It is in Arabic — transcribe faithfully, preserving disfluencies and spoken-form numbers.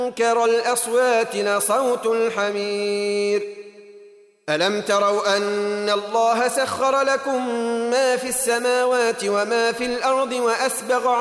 أنكر الأصوات لصوت الحمير ألم تروا أن الله سخر لكم ما في السماوات وما في الأرض وأسبغ